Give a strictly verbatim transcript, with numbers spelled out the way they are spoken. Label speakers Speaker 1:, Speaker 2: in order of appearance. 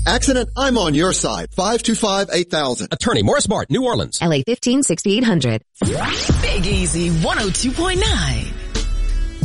Speaker 1: Accident? I'm on your side. five two five, eight thousand.
Speaker 2: Attorney Morris Bart, New Orleans.
Speaker 3: L A fifteen sixty-eight hundred.
Speaker 4: Big Easy one oh two point nine.